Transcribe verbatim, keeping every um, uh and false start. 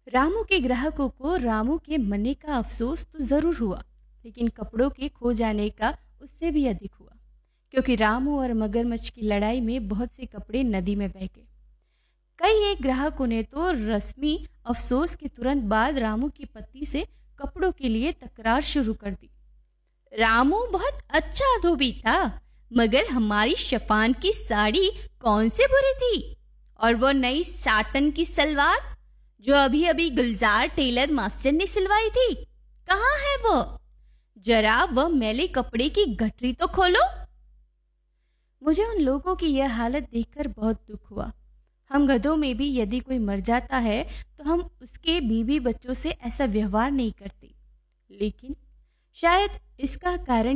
रामू के ग्राहकों को रामू के मरने का अफसोस तो जरूर हुआ, लेकिन कपड़ों के खो जाने का उससे भी अधिक हुआ, क्योंकि रामू और मगरमच्छ की लड़ाई में बहुत से कपड़े नदी में बह गए। कई एक ग्राहकों ने तो रस्मी अफसोस के तुरंत बाद रामू की पत्नी से कपड़ों के लिए तकरार शुरू कर दी। रामू बहुत अच्छा धोबी था, मगर हमारी शफान की साड़ी कौन से बुरी थी, और वो नई साटन की सलवार जो अभी अभी गुलजार टेलर मास्टर ने सिलवाई थी, कहाँ है वो? जरा वह मैले कपड़े की गठरी तो खोलो। मुझे उन लोगों की यह हालत देखकर बहुत दुख हुआ। हम गधों में भी यदि कोई मर जाता है तो हम उसके बीवी बच्चों से ऐसा व्यवहार नहीं करते, लेकिन शायद इसका कारण